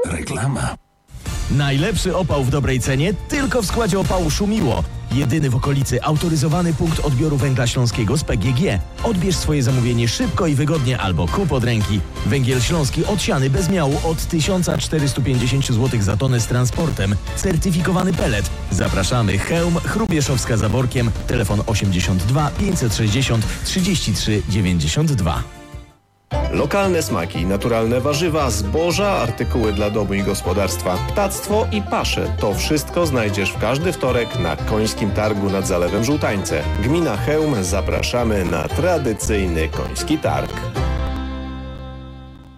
Reklama. Najlepszy opał w dobrej cenie tylko w składzie opału Szumiło. Jedyny w okolicy autoryzowany punkt odbioru węgla śląskiego z PGG. Odbierz swoje zamówienie szybko i wygodnie albo kup od ręki. Węgiel śląski odsiany bez miału od 1450 zł za tonę z transportem. Certyfikowany pellet. Zapraszamy. Chełm, Chrubieszowska za Workiem. Telefon 82 560 33 92. Lokalne smaki, naturalne warzywa, zboża, artykuły dla domu i gospodarstwa, ptactwo i pasze. To wszystko znajdziesz w każdy wtorek na Końskim Targu nad Zalewem Żółtańce. Gmina Chełm, zapraszamy na tradycyjny koński targ.